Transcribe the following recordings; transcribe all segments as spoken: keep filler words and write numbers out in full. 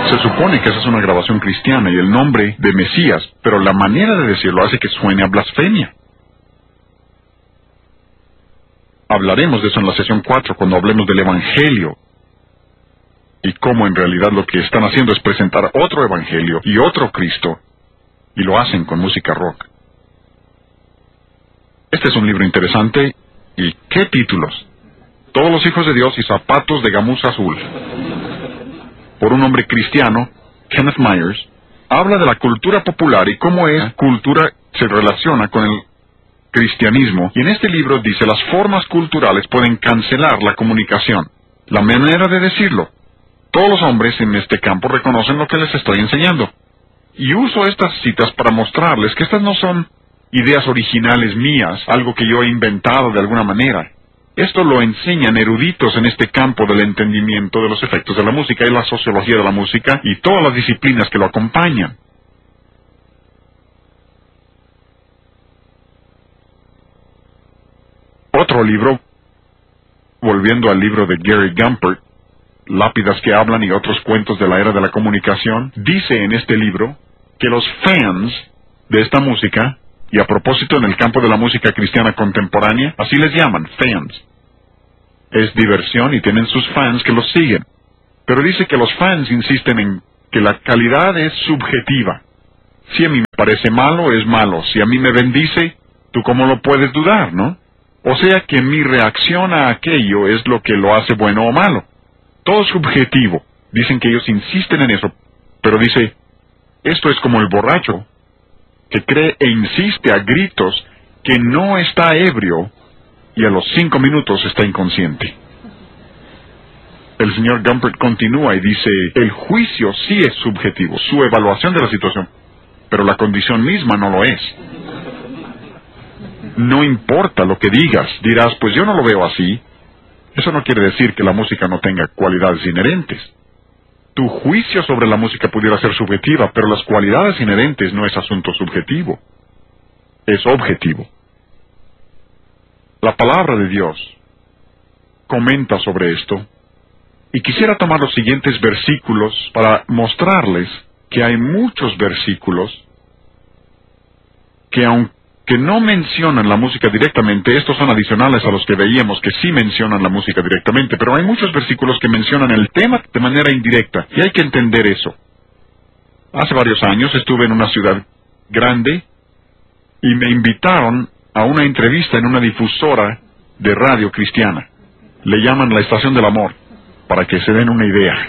Se supone que esa es una grabación cristiana y el nombre de Mesías, pero la manera de decirlo hace que suene a blasfemia. Hablaremos de eso en la sesión cuatro, cuando hablemos del Evangelio, y cómo en realidad lo que están haciendo es presentar otro Evangelio y otro Cristo, y lo hacen con música rock. Este es un libro interesante, y ¿qué títulos? Todos los hijos de Dios y zapatos de gamuza azul. Por un hombre cristiano, Kenneth Myers, habla de la cultura popular y cómo esa cultura se relaciona con el cristianismo, y en este libro dice las formas culturales pueden cancelar la comunicación. La manera de decirlo. Todos los hombres en este campo reconocen lo que les estoy enseñando. Y uso estas citas para mostrarles que estas no son ideas originales mías, algo que yo he inventado de alguna manera. Esto lo enseñan eruditos en este campo del entendimiento de los efectos de la música y la sociología de la música y todas las disciplinas que lo acompañan. Otro libro, volviendo al libro de Gary Gumpert, Lápidas que hablan y otros cuentos de la era de la comunicación, dice en este libro que los fans de esta música, y a propósito en el campo de la música cristiana contemporánea, así les llaman, fans. Es diversión y tienen sus fans que los siguen. Pero dice que los fans insisten en que la calidad es subjetiva. Si a mí me parece malo, es malo. Si a mí me bendice, ¿tú cómo lo puedes dudar, no? O sea que mi reacción a aquello es lo que lo hace bueno o malo. Todo es subjetivo. Dicen que ellos insisten en eso. Pero dice, esto es como el borracho que cree e insiste a gritos que no está ebrio y a los cinco minutos está inconsciente. El señor Gumpert continúa y dice, el juicio sí es subjetivo, su evaluación de la situación, pero la condición misma no lo es. No importa lo que digas, dirás, pues yo no lo veo así. Eso no quiere decir que la música no tenga cualidades inherentes. Tu juicio sobre la música pudiera ser subjetiva, pero las cualidades inherentes no es asunto subjetivo. Es objetivo. La palabra de Dios comenta sobre esto, y quisiera tomar los siguientes versículos para mostrarles que hay muchos versículos que aunque no mencionan la música directamente, estos son adicionales a los que veíamos que sí mencionan la música directamente, pero hay muchos versículos que mencionan el tema de manera indirecta, y hay que entender eso. Hace varios años estuve en una ciudad grande y me invitaron a una entrevista en una difusora de radio cristiana. Le llaman la Estación del Amor, para que se den una idea.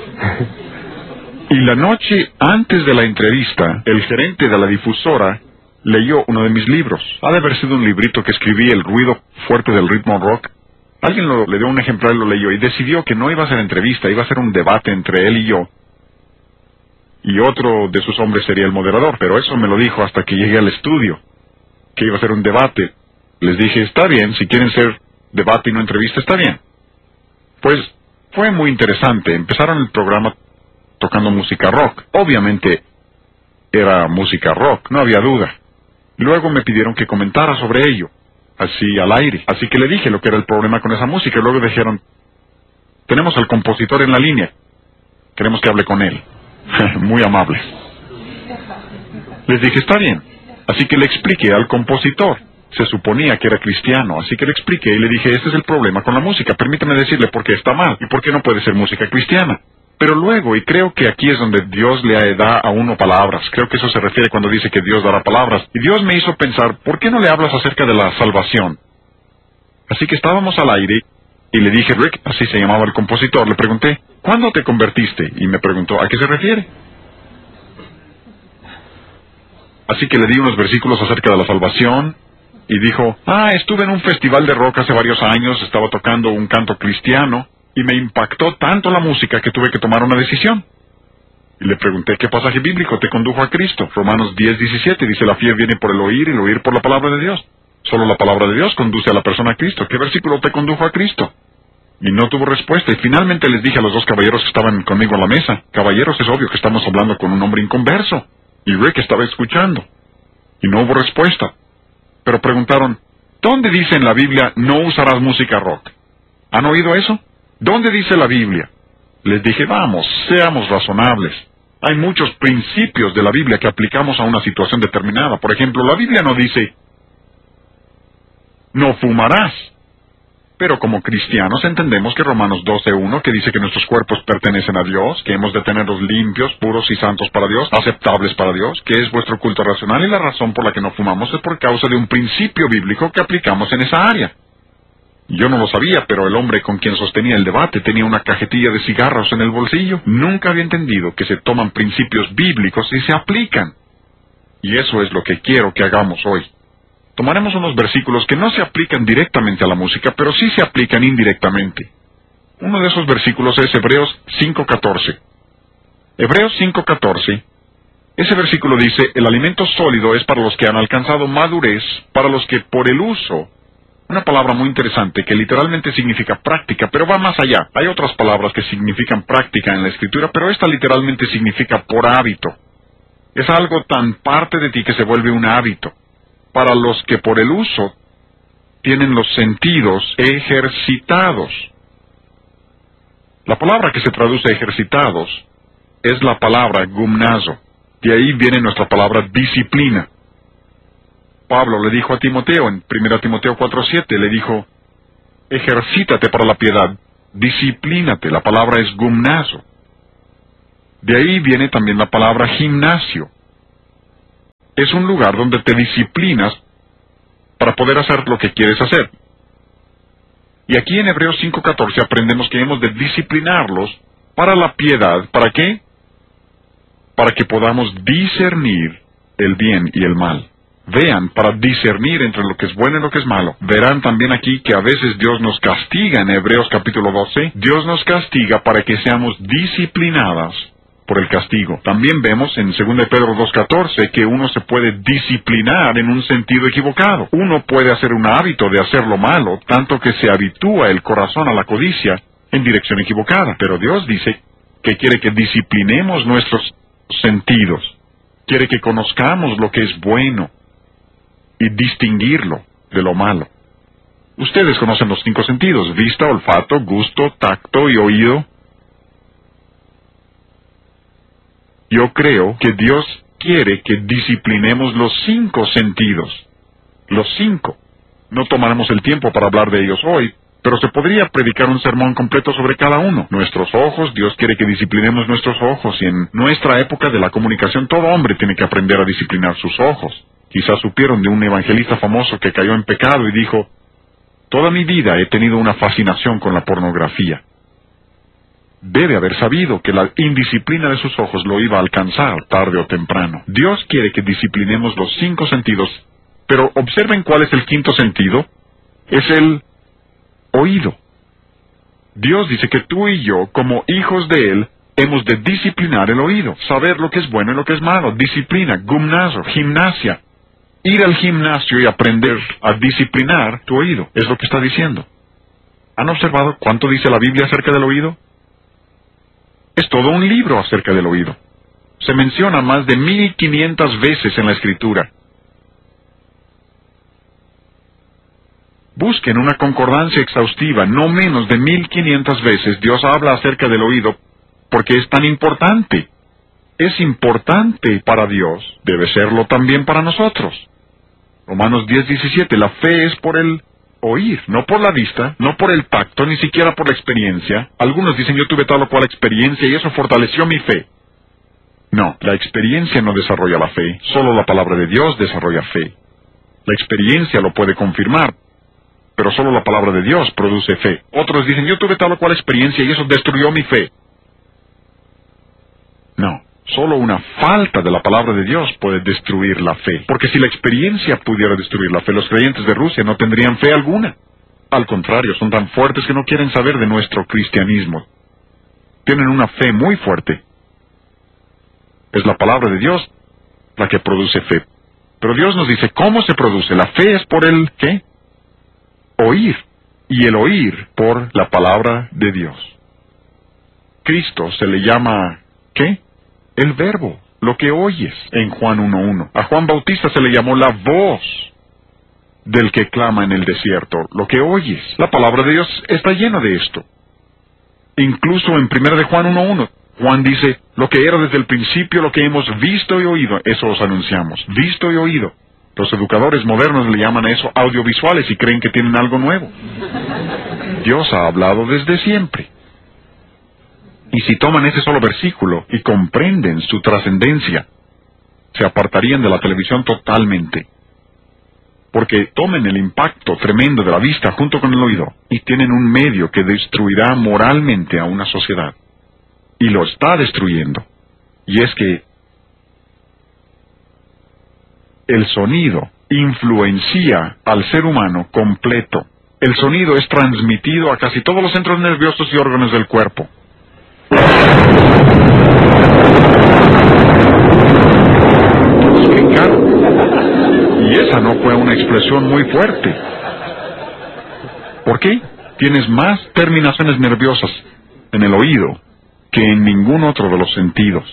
Y la noche antes de la entrevista, el gerente de la difusora leyó uno de mis libros. Ha de haber sido un librito que escribí, El ruido fuerte del ritmo rock. Alguien lo, le dio un ejemplar y lo leyó, y decidió que no iba a ser entrevista, iba a ser un debate entre él y yo. Y otro de sus hombres sería el moderador, pero eso me lo dijo hasta que llegué al estudio, que iba a ser un debate. Les dije, está bien, si quieren ser debate y no entrevista, está bien. Pues fue muy interesante. Empezaron el programa tocando música rock. Obviamente era música rock, no había duda. Luego me pidieron que comentara sobre ello, así al aire. Así que le dije lo que era el problema con esa música, y luego dijeron, tenemos al compositor en la línea, queremos que hable con él. Muy amables. Les dije, está bien. Así que le expliqué al compositor. Se suponía que era cristiano, así que le expliqué y le dije, este es el problema con la música, permítame decirle por qué está mal y por qué no puede ser música cristiana. Pero luego, y creo que aquí es donde Dios le da a uno palabras, creo que eso se refiere cuando dice que Dios dará palabras, y Dios me hizo pensar, ¿por qué no le hablas acerca de la salvación? Así que estábamos al aire, y le dije, Rick, así se llamaba el compositor, le pregunté, ¿cuándo te convertiste? Y me preguntó, ¿a qué se refiere? Así que le di unos versículos acerca de la salvación, y dijo, ah, estuve en un festival de rock hace varios años, estaba tocando un canto cristiano, y me impactó tanto la música que tuve que tomar una decisión. Y le pregunté, ¿qué pasaje bíblico te condujo a Cristo? Romanos diez, diecisiete, dice, la fe viene por el oír y el oír por la palabra de Dios. Solo la palabra de Dios conduce a la persona a Cristo. ¿Qué versículo te condujo a Cristo? Y no tuvo respuesta, y finalmente les dije a los dos caballeros que estaban conmigo en la mesa, caballeros, es obvio que estamos hablando con un hombre inconverso. Y Rick estaba escuchando. Y no hubo respuesta. Pero preguntaron, ¿dónde dice en la Biblia no usarás música rock? ¿Han oído eso? ¿Dónde dice la Biblia? Les dije, vamos, seamos razonables. Hay muchos principios de la Biblia que aplicamos a una situación determinada. Por ejemplo, la Biblia no dice, no fumarás. Pero como cristianos entendemos que Romanos doce uno, que dice que nuestros cuerpos pertenecen a Dios, que hemos de tenerlos limpios, puros y santos para Dios, aceptables para Dios, que es vuestro culto racional, y la razón por la que no fumamos es por causa de un principio bíblico que aplicamos en esa área. Yo no lo sabía, pero el hombre con quien sostenía el debate tenía una cajetilla de cigarros en el bolsillo. Nunca había entendido que se toman principios bíblicos y se aplican. Y eso es lo que quiero que hagamos hoy. Tomaremos unos versículos que no se aplican directamente a la música, pero sí se aplican indirectamente. Uno de esos versículos es Hebreos cinco catorce. Hebreos cinco catorce. Ese versículo dice, el alimento sólido es para los que han alcanzado madurez, para los que por el uso... Una palabra muy interesante que literalmente significa práctica, pero va más allá. Hay otras palabras que significan práctica en la Escritura, pero esta literalmente significa por hábito. Es algo tan parte de ti que se vuelve un hábito. Para los que por el uso tienen los sentidos ejercitados. La palabra que se traduce ejercitados es la palabra gumnazo. De ahí viene nuestra palabra disciplina. Pablo le dijo a Timoteo en primera Timoteo cuatro siete, le dijo, ejercítate para la piedad, disciplínate, la palabra es gumnazo. De ahí viene también la palabra gimnasio. Es un lugar donde te disciplinas para poder hacer lo que quieres hacer. Y aquí en Hebreos cinco catorce aprendemos que hemos de disciplinarlos para la piedad. ¿Para qué? Para que podamos discernir el bien y el mal. Vean, para discernir entre lo que es bueno y lo que es malo. Verán también aquí que a veces Dios nos castiga en Hebreos capítulo doce. Dios nos castiga para que seamos disciplinadas por el castigo. También vemos en segunda de Pedro dos catorce que uno se puede disciplinar en un sentido equivocado. Uno puede hacer un hábito de hacer lo malo, tanto que se habitúa el corazón a la codicia en dirección equivocada. Pero Dios dice que quiere que disciplinemos nuestros sentidos. Quiere que conozcamos lo que es bueno y distinguirlo de lo malo. Ustedes conocen los cinco sentidos: vista, olfato, gusto, tacto y oído. Yo creo que Dios quiere que disciplinemos los cinco sentidos. Los cinco. No tomaremos el tiempo para hablar de ellos hoy, pero se podría predicar un sermón completo sobre cada uno. Nuestros ojos, Dios quiere que disciplinemos nuestros ojos, y en nuestra época de la comunicación todo hombre tiene que aprender a disciplinar sus ojos. Quizás supieron de un evangelista famoso que cayó en pecado y dijo, toda mi vida he tenido una fascinación con la pornografía. Debe haber sabido que la indisciplina de sus ojos lo iba a alcanzar tarde o temprano. Dios quiere que disciplinemos los cinco sentidos, pero observen cuál es el quinto sentido. Es el oído. Dios dice que tú y yo, como hijos de Él, hemos de disciplinar el oído, saber lo que es bueno y lo que es malo. Disciplina, gumnazo, gimnasia. Ir al gimnasio y aprender a disciplinar tu oído, es lo que está diciendo. ¿Han observado cuánto dice la Biblia acerca del oído? Es todo un libro acerca del oído. Se menciona más de mil quinientas veces en la Escritura. Busquen una concordancia exhaustiva, no menos de mil quinientas veces Dios habla acerca del oído, porque es tan importante. Es importante para Dios, debe serlo también para nosotros. Romanos diez diecisiete, la fe es por el oír, no por la vista, no por el tacto, ni siquiera por la experiencia. Algunos dicen, yo tuve tal o cual experiencia y eso fortaleció mi fe. No, la experiencia no desarrolla la fe, solo la palabra de Dios desarrolla fe. La experiencia lo puede confirmar, pero solo la palabra de Dios produce fe. Otros dicen, yo tuve tal o cual experiencia y eso destruyó mi fe. No, solo una falta de la palabra de Dios puede destruir la fe. Porque si la experiencia pudiera destruir la fe, los creyentes de Rusia no tendrían fe alguna. Al contrario, son tan fuertes que no quieren saber de nuestro cristianismo. Tienen una fe muy fuerte. Es la palabra de Dios la que produce fe. Pero Dios nos dice, ¿cómo se produce? La fe es por el, ¿qué? Oír. Y el oír por la palabra de Dios. Cristo se le llama, ¿qué? El verbo, lo que oyes, en Juan uno uno. A Juan Bautista se le llamó la voz del que clama en el desierto, lo que oyes. La palabra de Dios está llena de esto. Incluso en primera de Juan uno uno, Juan dice, lo que era desde el principio, lo que hemos visto y oído, eso os anunciamos, visto y oído. Los educadores modernos le llaman a eso audiovisuales y creen que tienen algo nuevo. Dios ha hablado desde siempre. Y si toman ese solo versículo y comprenden su trascendencia, se apartarían de la televisión totalmente. Porque tomen el impacto tremendo de la vista junto con el oído y tienen un medio que destruirá moralmente a una sociedad. Y lo está destruyendo. Y es que el sonido influencia al ser humano completo. El sonido es transmitido a casi todos los centros nerviosos y órganos del cuerpo. Todos brincaron. Y esa no fue una expresión muy fuerte. ¿Por qué? Tienes más terminaciones nerviosas en el oído que en ningún otro de los sentidos.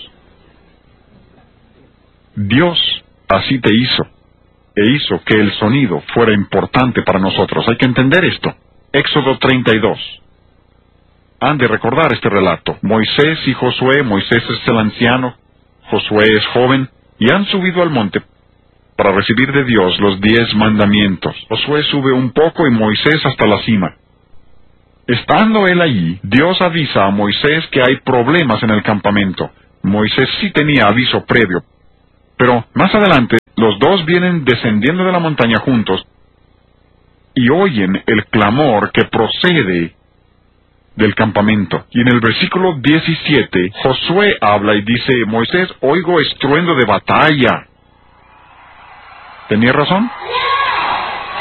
Dios así te hizo, e hizo que el sonido fuera importante para nosotros. Hay que entender esto. Éxodo treinta y dos. Han de recordar este relato. Moisés y Josué, Moisés es el anciano, Josué es joven, y han subido al monte para recibir de Dios los diez mandamientos. Josué sube un poco y Moisés hasta la cima. Estando él allí, Dios avisa a Moisés que hay problemas en el campamento. Moisés sí tenía aviso previo, pero más adelante los dos vienen descendiendo de la montaña juntos y oyen el clamor que procede del campamento. Y en el versículo diecisiete, Josué habla y dice, Moisés, oigo estruendo de batalla. ¿Tenía razón?